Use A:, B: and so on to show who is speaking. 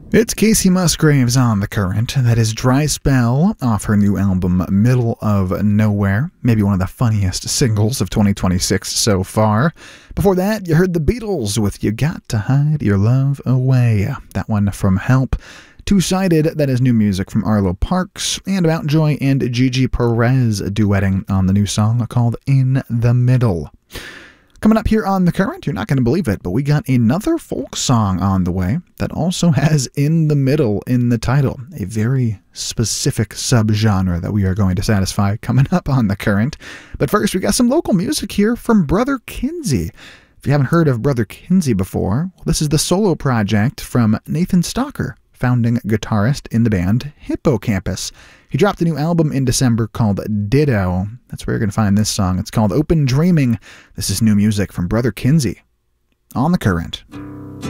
A: It's Casey Musgraves on The Current. That is Dry Spell off her new album Middle of Nowhere, maybe one of the funniest singles of 2026 so far. Before that, you heard the Beatles with You Got to Hide Your Love Away. That one from Help. Two-Sided, that is new music from Arlo Parks, and Mountjoy and Gigi Perez duetting on the new song called In the Middle. Coming up here on The Current, you're not going to believe it, but we got another folk song on the way that also has In the Middle in the title, a very specific subgenre that we are going to satisfy coming up on The Current. But first, we got some local music here from Brother Kinsey. If you haven't heard of Brother Kinsey before, well, this is the solo project from Nathan Stalker, founding guitarist in the band Hippocampus. He dropped a new album in December called Ditto. That's where you're going to find this song. It's called Open Dreaming. This is new music from Brother Kinsey on The Current.